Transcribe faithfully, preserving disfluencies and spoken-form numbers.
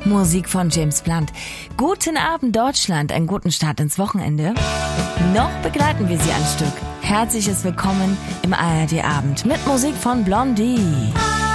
Musik von James Blunt. Guten Abend Deutschland, einen guten Start ins Wochenende. Noch begleiten wir Sie ein Stück. Herzliches Willkommen im A R D-Abend mit Musik von Blondie.